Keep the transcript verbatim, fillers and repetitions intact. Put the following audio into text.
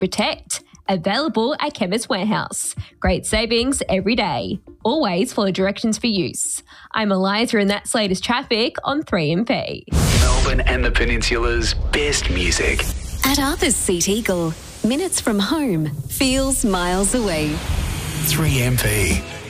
Protect. Available at Chemist Warehouse. Great savings every day. Always follow directions for use. I'm Eliza and that's latest traffic on three M P. Melbourne and the Peninsula's best music. At Arthur's Seat Eagle, minutes from home feels miles away. three M P.